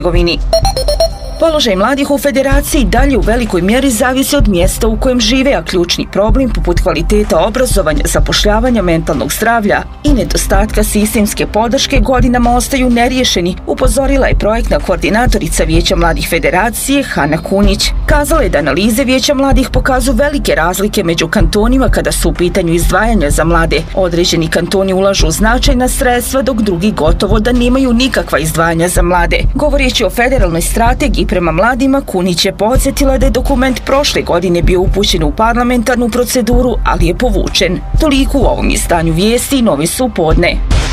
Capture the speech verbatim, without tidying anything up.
Hercegovini. Položaj mladih u Federaciji dalje u velikoj mjeri zavisi od mjesta u kojem žive, a ključni problem poput kvaliteta obrazovanja, zapošljavanja, mentalnog zdravlja i nedostatka sistemske podrške godinama ostaju neriješeni, upozorila je projektna koordinatorica Vijeća mladih Federacije Hana Kunić. Kazala je da analize Vijeća mladih pokazuju velike razlike među kantonima kada su u pitanju izdvajanja za mlade. Određeni kantoni ulažu značajna sredstva, dok drugi gotovo da nemaju nikakva izdvajanja za mlade. Govoreći o federalnoj strategiji prema mladima, Kunić je podsjetila da je dokument prošle godine bio upućen u parlamentarnu proceduru, ali je povučen. Toliko u ovom izdanju vijesti, Novi su podne.